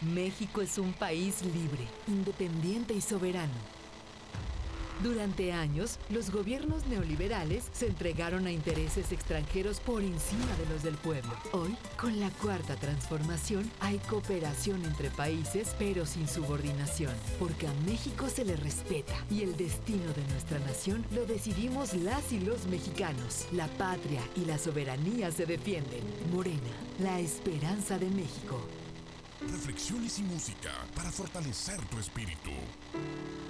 México es un país libre, independiente y soberano. Durante años, los gobiernos neoliberales se entregaron a intereses extranjeros por encima de los del pueblo. Hoy, con la Cuarta Transformación, hay cooperación entre países, pero sin subordinación, porque a México se le respeta y el destino de nuestra nación lo decidimos las y los mexicanos. La patria y la soberanía se defienden. Morena, la esperanza de México. Reflexiones y música para fortalecer tu espíritu.